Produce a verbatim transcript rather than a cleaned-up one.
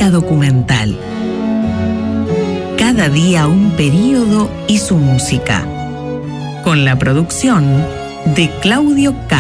Crónica documental. Cada día un período y su música. Con la producción de Claudio Castro.